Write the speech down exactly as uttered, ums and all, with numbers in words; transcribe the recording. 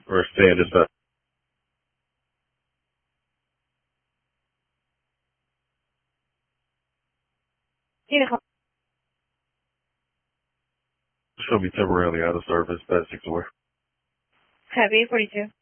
Or stay just uh She'll be temporarily out of service. That's six away. Happy forty-two.